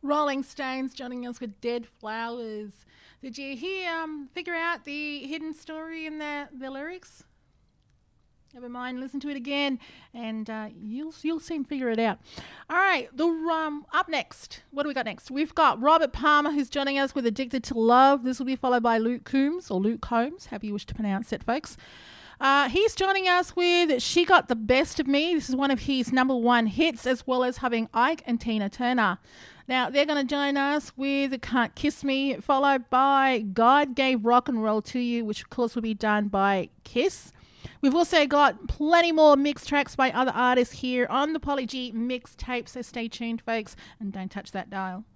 Rolling Stones joining us with Dead Flowers. Did you figure out the hidden story in the lyrics? Never mind, listen to it again, and you'll soon figure it out. All right, up next, what do we got next? We've got Robert Palmer, who's joining us with Addicted to Love. This will be followed by Luke Combs, however you wish to pronounce it, folks. He's joining us with She Got the Best of Me. This is one of his number one hits, as well as having Ike and Tina Turner. Now, they're going to join us with Can't Kiss Me, followed by God Gave Rock and Roll to You, which, of course, will be done by Kiss. We've also got plenty more mixed tracks by other artists here on the Polly G mixtape, so stay tuned, folks, and don't touch that dial.